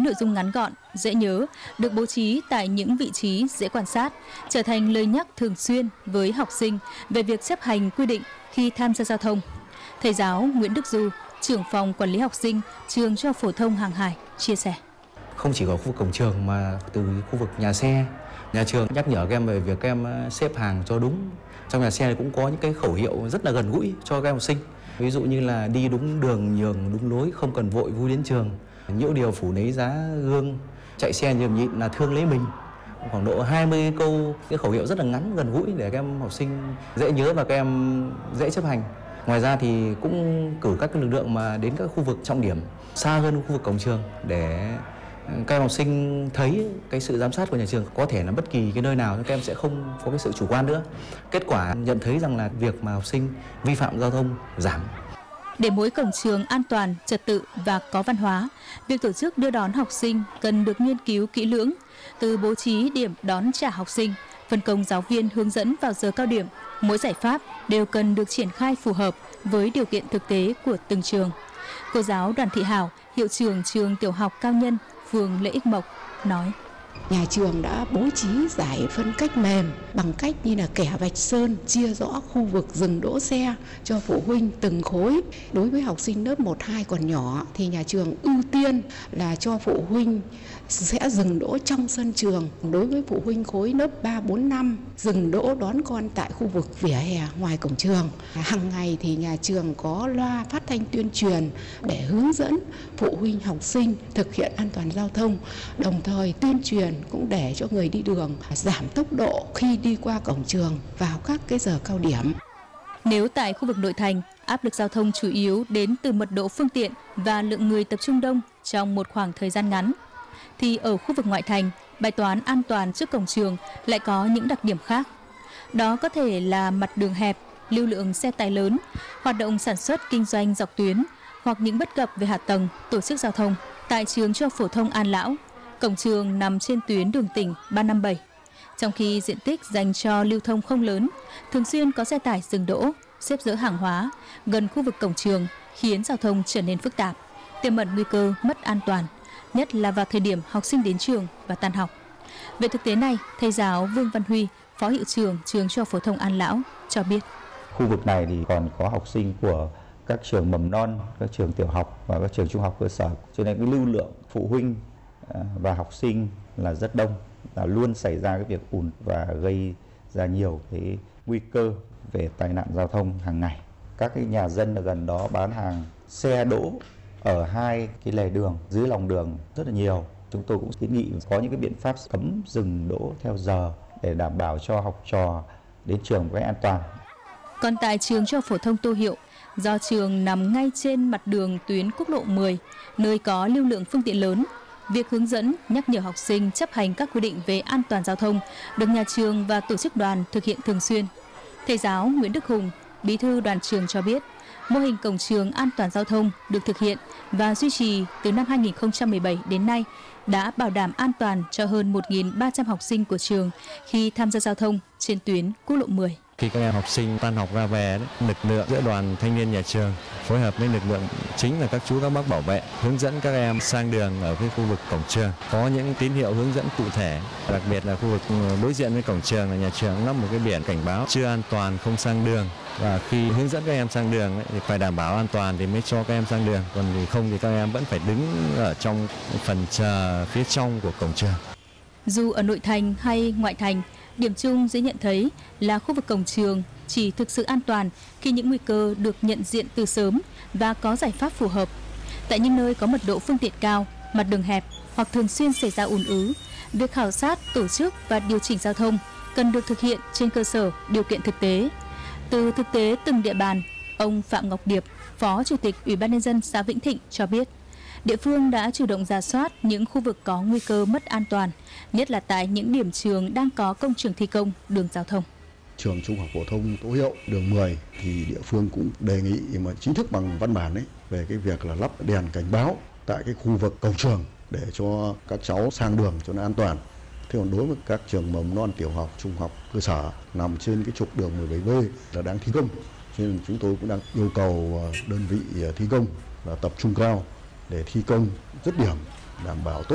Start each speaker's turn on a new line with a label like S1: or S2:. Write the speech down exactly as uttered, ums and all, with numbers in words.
S1: nội dung ngắn gọn, dễ nhớ, được bố trí tại những vị trí dễ quan sát, trở thành lời nhắc thường xuyên với học sinh về việc chấp hành quy định khi tham gia giao thông. Thầy giáo Nguyễn Đức Du, trưởng phòng quản lý học sinh, trường Trung học phổ thông Hàng Hải chia sẻ.
S2: Không chỉ ở khu vực cổng trường mà từ khu vực nhà xe, nhà trường nhắc nhở các em về việc các em xếp hàng cho đúng. Trong nhà xe cũng có những cái khẩu hiệu rất là gần gũi cho các em học sinh. Ví dụ như là đi đúng đường, nhường đúng lối, không cần vội vui đến trường. Nhiễu điều phủ nấy giá gương, chạy xe nhường nhịn là thương lấy mình. Khoảng độ hai mươi câu, cái khẩu hiệu rất là ngắn, gần gũi để các em học sinh dễ nhớ và các em dễ chấp hành. Ngoài ra thì cũng cử các lực lượng mà đến các khu vực trọng điểm xa hơn khu vực cổng trường để các em học sinh thấy cái sự giám sát của nhà trường, có thể là bất kỳ cái nơi nào các em sẽ không có cái sự chủ quan nữa. Kết quả nhận thấy rằng là việc mà học sinh vi phạm giao thông giảm.
S1: Để mỗi cổng trường an toàn, trật tự và có văn hóa, việc tổ chức đưa đón học sinh cần được nghiên cứu kỹ lưỡng, từ bố trí điểm đón trả học sinh, phân công giáo viên hướng dẫn vào giờ cao điểm. Mỗi giải pháp đều cần được triển khai phù hợp với điều kiện thực tế của từng trường. Cô giáo Đoàn Thị Hảo, hiệu trưởng trường tiểu học Cao Nhân, phường Lễ Ích Mộc nói:
S3: Nhà trường đã bố trí giải phân cách mềm bằng cách như là kẻ vạch sơn, chia rõ khu vực dừng đỗ xe cho phụ huynh từng khối. Đối với học sinh lớp một, hai còn nhỏ thì nhà trường ưu tiên là cho phụ huynh sẽ dừng đỗ trong sân trường. Đối với phụ huynh khối lớp ba, bốn, năm dừng đỗ đón con tại khu vực vỉa hè ngoài cổng trường. Hàng ngày thì nhà trường có loa phát thanh tuyên truyền để hướng dẫn phụ huynh học sinh thực hiện an toàn giao thông, đồng thời tuyên truyền cũng để cho người đi đường giảm tốc độ khi đi qua cổng trường vào các cái giờ cao điểm.
S1: Nếu tại khu vực nội thành, áp lực giao thông chủ yếu đến từ mật độ phương tiện và lượng người tập trung đông trong một khoảng thời gian ngắn, thì ở khu vực ngoại thành, bài toán an toàn trước cổng trường lại có những đặc điểm khác. Đó có thể là mặt đường hẹp, lưu lượng xe tải lớn, hoạt động sản xuất kinh doanh dọc tuyến hoặc những bất cập về hạ tầng, tổ chức giao thông. Tại trường Trung học phổ thông An Lão, cổng trường nằm trên tuyến đường tỉnh ba năm bảy. Trong khi diện tích dành cho lưu thông không lớn, thường xuyên có xe tải dừng đỗ, xếp dỡ hàng hóa gần khu vực cổng trường, khiến giao thông trở nên phức tạp, tiềm ẩn nguy cơ mất an toàn, nhất là vào thời điểm học sinh đến trường và tan học. Về thực tế này, thầy giáo Vương Văn Huy, phó hiệu trưởng trường Trung học phổ thông An Lão cho biết:
S4: Khu vực này thì còn có học sinh của các trường mầm non, các trường tiểu học và các trường trung học cơ sở, cho nên cái lưu lượng phụ huynh và học sinh là rất đông, là luôn xảy ra cái việc ùn và gây ra nhiều cái nguy cơ về tai nạn giao thông hàng ngày. Các cái nhà dân ở gần đó bán hàng, xe đỗ ở hai cái lề đường dưới lòng đường rất là nhiều. Chúng tôi cũng kiến nghị có những cái biện pháp cấm dừng đỗ theo giờ để đảm bảo cho học trò đến trường một cách an toàn.
S1: Còn tại trường Trung học phổ thông Tô Hiệu, do trường nằm ngay trên mặt đường tuyến quốc lộ mười, nơi có lưu lượng phương tiện lớn, việc hướng dẫn, nhắc nhở học sinh chấp hành các quy định về an toàn giao thông được nhà trường và tổ chức đoàn thực hiện thường xuyên. Thầy giáo Nguyễn Đức Hùng, bí thư đoàn trường cho biết, mô hình cổng trường an toàn giao thông được thực hiện và duy trì từ năm hai nghìn không trăm mười bảy đến nay đã bảo đảm an toàn cho hơn một nghìn ba trăm học sinh của trường khi tham gia giao thông trên tuyến quốc lộ mười.
S5: Khi các em học sinh tan học ra về, lực lượng giữa đoàn thanh niên nhà trường phối hợp với lực lượng chính là các chú các bác bảo vệ hướng dẫn các em sang đường ở cái khu vực cổng trường. Có những tín hiệu hướng dẫn cụ thể, đặc biệt là khu vực đối diện với cổng trường là nhà trường lắp một cái biển cảnh báo chưa an toàn không sang đường. Và khi hướng dẫn các em sang đường ấy, thì phải đảm bảo an toàn thì mới cho các em sang đường, còn thì không thì các em vẫn phải đứng ở trong phần chờ phía trong của cổng trường.
S1: Dù ở nội thành hay ngoại thành, điểm chung dễ nhận thấy là khu vực cổng trường chỉ thực sự an toàn khi những nguy cơ được nhận diện từ sớm và có giải pháp phù hợp. Tại những nơi có mật độ phương tiện cao, mặt đường hẹp hoặc thường xuyên xảy ra ùn ứ, việc khảo sát, tổ chức và điều chỉnh giao thông cần được thực hiện trên cơ sở điều kiện thực tế. Từ thực tế từng địa bàn, ông Phạm Ngọc Điệp, Phó Chủ tịch Ủy ban nhân dân xã Vĩnh Thịnh cho biết, địa phương đã chủ động rà soát những khu vực có nguy cơ mất an toàn, nhất là tại những điểm trường đang có công trường thi công đường giao thông.
S6: Trường Trung học phổ thông Tô Hiệu đường mười thì địa phương cũng đề nghị mà chính thức bằng văn bản ấy về cái việc là lắp đèn cảnh báo tại cái khu vực cổng trường để cho các cháu sang đường cho nó an toàn. Thế còn đối với các trường mầm non, tiểu học, trung học cơ sở nằm trên cái trục đường mười bảy B là đang thi công, cho nên chúng tôi cũng đang yêu cầu đơn vị thi công là tập trung cao để thi công dứt điểm, đảm bảo tốt